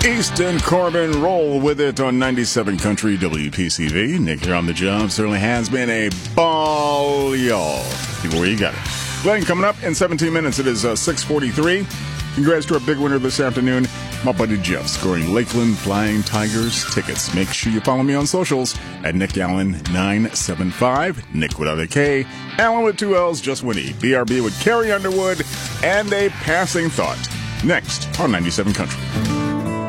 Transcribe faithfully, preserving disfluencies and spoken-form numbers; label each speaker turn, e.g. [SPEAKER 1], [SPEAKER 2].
[SPEAKER 1] Easton Corbin, roll with it on ninety-seven Country W P C V. Nick here on the job. Certainly has been a ball, y'all. Where you got it. Glenn coming up in seventeen minutes. It is uh, six forty-three. Congrats to our big winner this afternoon, my buddy Jeff, scoring Lakeland Flying Tigers tickets. Make sure you follow me on socials at Nick Allen nine seven five. Nick without a K, Allen with two L's, just one E. B R B with Carrie Underwood, and a passing thought. Next on ninety-seven Country.